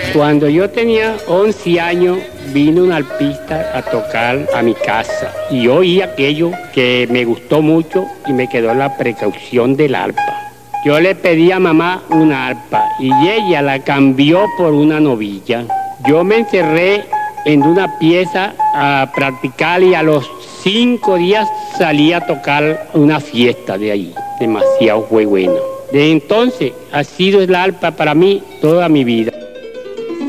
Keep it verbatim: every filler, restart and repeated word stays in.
Cuando yo tenía once años, vino un arpista a tocar a mi casa y oí aquello que me gustó mucho y me quedó la precaución del arpa. Yo le pedí a mamá una arpa y ella la cambió por una novilla. Yo me encerré en una pieza a practicar y a los cinco días salí a tocar una fiesta de ahí. Demasiado fue bueno. Desde entonces ha sido el arpa para mí toda mi vida.